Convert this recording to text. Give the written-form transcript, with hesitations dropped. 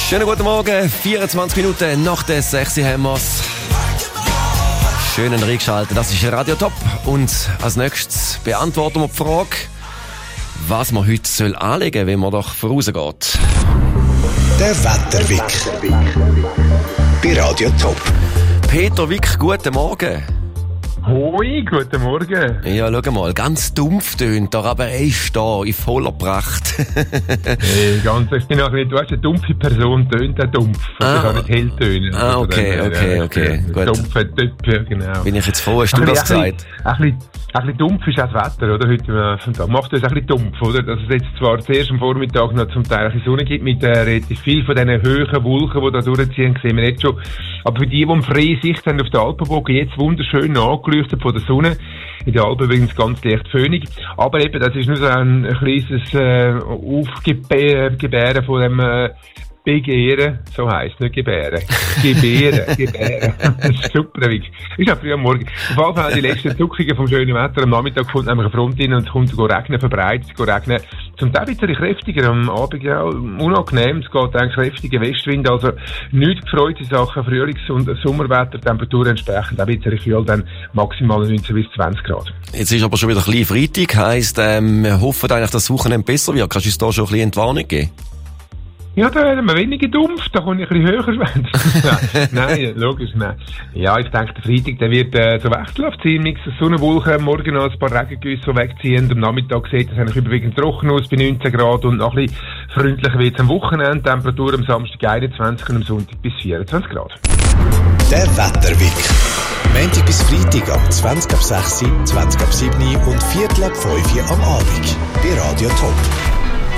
Schönen guten Morgen, 24 Minuten nach der 6 haben wir's. Schönen reingeschaltet, das ist Radio Top. Und als nächstes beantworten wir die Frage, was man heute anlegen soll, wenn man doch vorausgeht. Der Wetterwick bei Radio Top. Peter Wick, guten Morgen. Hoi, guten Morgen. Ja, schau mal, ganz dumpf tönt er, aber er ist da in voller Pracht. Ich bin auch nicht, du hast eine dumpfe Person, tönt auch dumpf. Ich kann nicht hell tönen. Okay, gut. Dumpfe Typ, genau. Bin ich jetzt froh, hast du das gesagt? Ein bisschen dumpf ist auch das Wetter, oder? Heute vom Tag. Macht das ein bisschen dumpf, oder? Dass es jetzt zwar zuerst am Vormittag noch zum Teil ein bisschen Sonne gibt, mit relativ viel von diesen hohen Wolken, die da durchziehen, sehen wir jetzt schon. Aber für die freie Sicht haben auf der Alpenbogen, jetzt wunderschön angeleuchtet von der Sonne. In der Alpen übrigens ganz leicht föhnig. Aber eben, das ist nur so ein kleines Aufgebären von dem Begehren, so heisst nicht Gebären. Gebären. Das ist super, Wick. Ist auch früh am Morgen. Auf jeden Fall die letzten Zuckungen vom schönen Wetter. Am Nachmittag kommt nämlich eine Front rein und es kommt regnen, verbreitet regnen. Zum Teil ein bisschen kräftiger, am Abend ja unangenehm. Es geht eigentlich kräftiger Westwind, also nichts gefreut in Sachen Frühlings- und Sommerwetter, Temperaturen entsprechend auch ein bisschen kühl, dann maximal 19 bis 20 Grad. Jetzt ist aber schon wieder ein bisschen Freitag, heisst, wir hoffen eigentlich, dass das Wochenende besser wird. Kannst du uns da schon ein bisschen Entwarnung geben? Ja, da werden wir weniger dumpf, da kann ich ein bisschen höher schwänzen. Nein, logisch, nein. Ja, ich denke, der Freitag, der wird so wechselhaft sein, mix Sonnenwolken, morgen noch ein paar Regengüsse so wegziehen, am Nachmittag sieht es eigentlich überwiegend trocken aus bei 19 Grad und noch ein bisschen freundlicher wird es am Wochenende, Temperatur am Samstag 21 und am Sonntag bis 24 Grad. Der Wetterwick. Montag bis Freitag ab 20 ab 6, 20 ab 7 und 4 ab 5 am Abend bei Radio Top.